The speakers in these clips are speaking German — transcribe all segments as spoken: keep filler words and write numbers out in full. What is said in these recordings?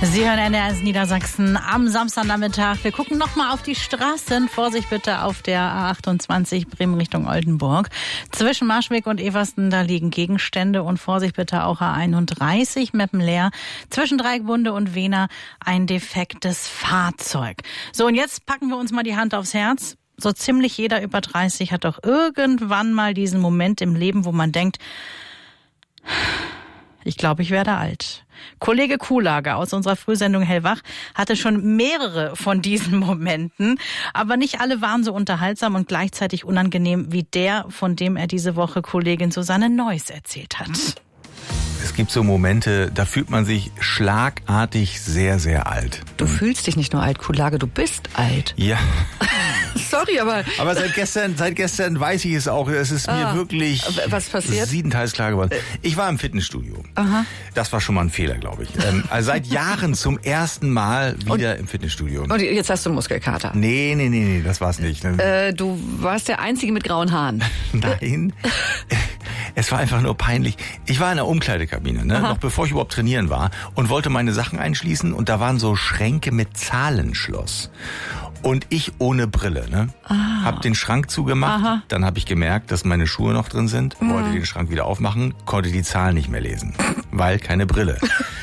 Sie hören N D R eins Niedersachsen am Samstagnachmittag. Wir gucken nochmal auf die Straßen. Vorsicht bitte auf der A achtundzwanzig Bremen Richtung Oldenburg. Zwischen Marschweg und Eversten, da liegen Gegenstände. Und Vorsicht bitte auch A einunddreißig Meppenleer. Zwischen Dreieckbunde und Wehner ein defektes Fahrzeug. So, und jetzt packen wir uns mal die Hand aufs Herz. So ziemlich jeder über dreißig hat doch irgendwann mal diesen Moment im Leben, wo man denkt, ich glaube, ich werde alt. Kollege Kuhlage aus unserer Frühsendung Hellwach hatte schon mehrere von diesen Momenten, aber nicht alle waren so unterhaltsam und gleichzeitig unangenehm wie der, von dem er diese Woche Kollegin Susanne Neuss erzählt hat. Es gibt so Momente, da fühlt man sich schlagartig sehr, sehr alt. Du fühlst dich nicht nur alt, Kuhlage, du bist alt. Ja. Sorry, aber... Aber seit gestern, seit gestern weiß ich es auch. Es ist ah, mir wirklich was passiert? siebenteils klar geworden. Ich war im Fitnessstudio. Aha. Das war schon mal ein Fehler, glaube ich. Ähm, also seit Jahren zum ersten Mal wieder und, im Fitnessstudio. Und jetzt hast du einen Muskelkater. Nee, nee, nee, nee, das war's nicht. Äh, du warst der Einzige mit grauen Haaren. Nein. Es war einfach nur peinlich. Ich war in der Umkleidekabine, ne? Noch bevor ich überhaupt trainieren war, und wollte meine Sachen einschließen, und da waren so Schränke mit Zahlenschloss. Und ich ohne Brille, ne? Ah. Hab den Schrank zugemacht, aha. Dann habe ich gemerkt, dass meine Schuhe noch drin sind, mhm. wollte den Schrank wieder aufmachen, konnte die Zahlen nicht mehr lesen, weil keine Brille.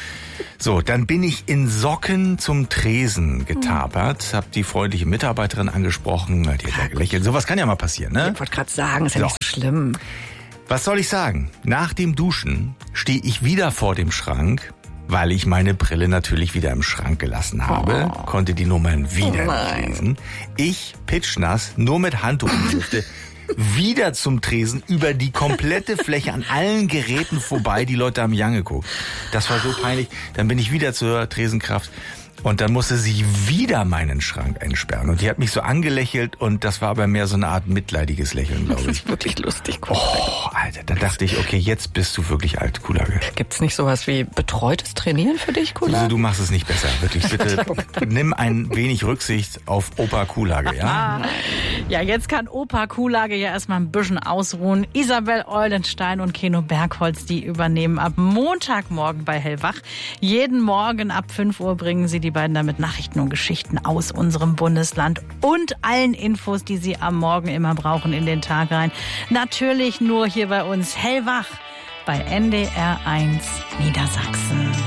So, dann bin ich in Socken zum Tresen getapert, hab die freundliche Mitarbeiterin angesprochen, die hat ja gelächelt. Sowas kann ja mal passieren, ne? Ich wollte gerade sagen, ist ja so. Nicht so schlimm. Was soll ich sagen? Nach dem Duschen stehe ich wieder vor dem Schrank, weil ich meine Brille natürlich wieder im Schrank gelassen habe, oh. konnte die Nummern wieder oh nicht lesen. Ich, pitschnass, nur mit Handtuch in die Hüfte, wieder zum Tresen, über die komplette Fläche, an allen Geräten vorbei. Die Leute haben mich angeguckt. Das war so peinlich. Dann bin ich wieder zur Tresenkraft. Und dann musste sie wieder meinen Schrank einsperren. Und die hat mich so angelächelt, und das war aber mehr so eine Art mitleidiges Lächeln, glaube ich. Das ist wirklich lustig, Kuhlage. Oh, Alter, da dachte ich, okay, jetzt bist du wirklich alt, Kuhlage. Gibt's nicht sowas wie betreutes Trainieren für dich, Kuhlage? Also, du machst es nicht besser, wirklich. Bitte nimm ein wenig Rücksicht auf Opa Kuhlage, ja? Ja, jetzt kann Opa Kuhlage ja erstmal ein bisschen ausruhen. Isabel Eulenstein und Keno Bergholz, die übernehmen ab Montagmorgen bei Hellwach. Jeden Morgen ab fünf Uhr bringen sie die Die beiden damit Nachrichten und Geschichten aus unserem Bundesland und allen Infos, die Sie am Morgen immer brauchen, in den Tag rein. Natürlich nur hier bei uns Hellwach bei N D R eins Niedersachsen.